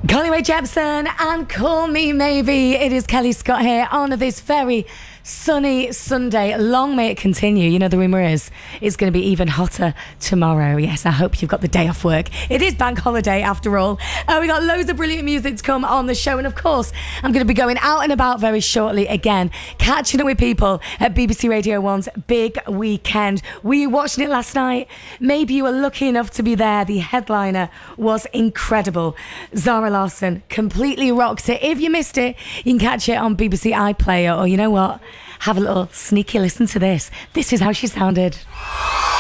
Carly Rae Jepsen and Call Me Maybe. It is Kelly Scott here on this very sunny Sunday. Long may it continue. You know, the rumour is it's going to be even hotter tomorrow. Yes, I hope you've got the day off work. It is bank holiday after all. We got loads of brilliant music to come on the show, and of course I'm going to be going out and about very shortly again, catching up with people at BBC Radio 1's Big Weekend. Were you watching it last night? Maybe you were lucky enough to be there. The headliner was incredible. Zara Larsson completely rocked it. If you missed it, you can catch it on BBC iPlayer, or you know what? Have a little sneaky listen to this. This is how she sounded.